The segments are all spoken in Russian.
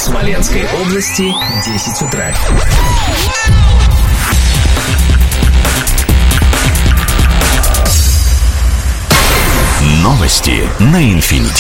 Смоленской области 10 утра. Новости на Инфинити.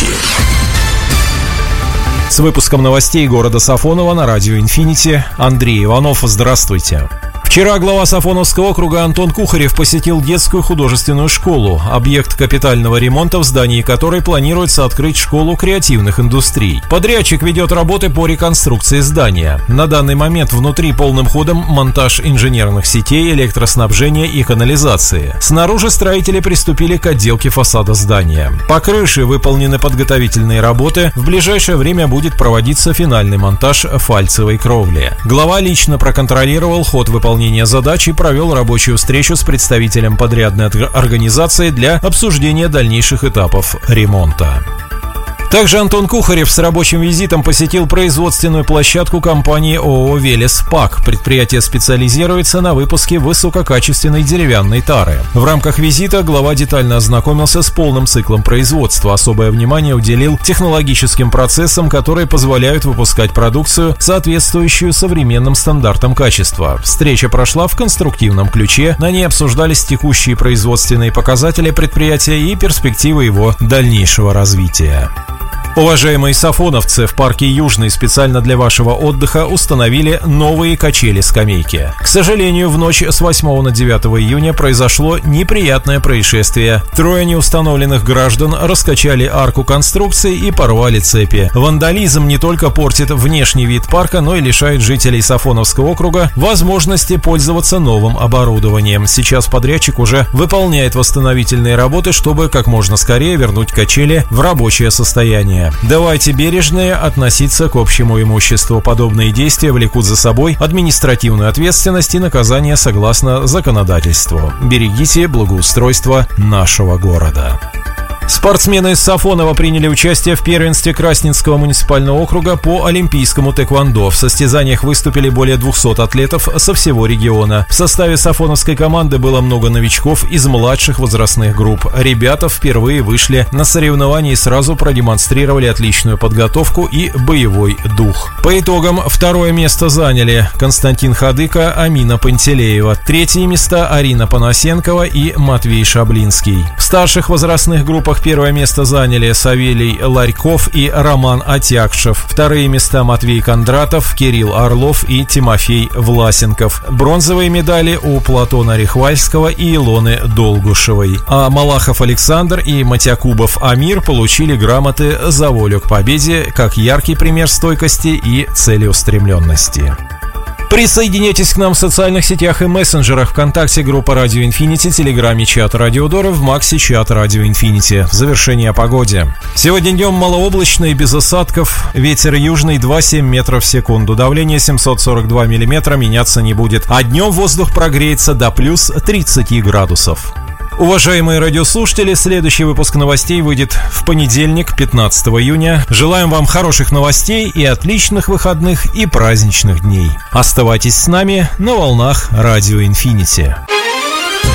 С выпуском новостей города Сафоново на радио Инфинити Андрей Иванов. Здравствуйте. Вчера глава Сафоновского округа Антон Кухарев посетил детскую художественную школу, объект капитального ремонта, в здании которой планируется открыть школу креативных индустрий. Подрядчик ведет работы по реконструкции здания. На данный момент внутри полным ходом монтаж инженерных сетей, электроснабжения и канализации. Снаружи строители приступили к отделке фасада здания. По крыше выполнены подготовительные работы. В ближайшее время будет проводиться финальный монтаж фальцевой кровли. Глава лично проконтролировал ход выполнения задач и провел рабочую встречу с представителем подрядной организации для обсуждения дальнейших этапов ремонта. Также Антон Кухарев с рабочим визитом посетил производственную площадку компании ООО «Велес ПАК». Предприятие специализируется на выпуске высококачественной деревянной тары. В рамках визита глава детально ознакомился с полным циклом производства. Особое внимание уделил технологическим процессам, которые позволяют выпускать продукцию, соответствующую современным стандартам качества. Встреча прошла в конструктивном ключе. На ней обсуждались текущие производственные показатели предприятия и перспективы его дальнейшего развития. Уважаемые сафоновцы, в парке Южный специально для вашего отдыха установили новые качели-скамейки. К сожалению, в ночь с 8 на 9 июня произошло неприятное происшествие. Трое неустановленных граждан раскачали арку конструкции и порвали цепи. Вандализм не только портит внешний вид парка, но и лишает жителей Сафоновского округа возможности пользоваться новым оборудованием. Сейчас подрядчик уже выполняет восстановительные работы, чтобы как можно скорее вернуть качели в рабочее состояние. Давайте бережнее относиться к общему имуществу. Подобные действия влекут за собой административную ответственность и наказание согласно законодательству. Берегите благоустройство нашего города. Спортсмены из Сафонова приняли участие в первенстве Красненского муниципального округа по олимпийскому тэквондо. В состязаниях выступили более 200 атлетов со всего региона. В составе сафоновской команды было много новичков из младших возрастных групп. Ребята впервые вышли на соревнования и сразу продемонстрировали отличную подготовку и боевой дух. По итогам второе место заняли Константин Хадыка, Амина Пантелеева. Третьи места Арина Панасенкова и Матвей Шаблинский. В старших возрастных группах первое место заняли Савелий Ларьков и Роман Отягшев. Вторые места Матвей Кондратов, Кирилл Орлов и Тимофей Власенков. Бронзовые медали у Платона Рихвальского и Илоны Долгушевой. А Малахов Александр и Матякубов Амир получили грамоты за волю к победе, как яркий пример стойкости и целеустремленности. Присоединяйтесь к нам в социальных сетях и мессенджерах: ВКонтакте, группа Радио Инфинити, Телеграме чат Радио Дора, в Максе чат Радио Инфинити. В завершение о погоде. Сегодня днем малооблачно и без осадков. Ветер южный 2,7 метров в секунду. Давление 742 миллиметра, меняться не будет. А днем воздух прогреется до плюс 30 градусов. Уважаемые радиослушатели, следующий выпуск новостей выйдет в понедельник, 15 июня. Желаем вам хороших новостей и отличных выходных и праздничных дней. Оставайтесь с нами на волнах Радио Инфинити.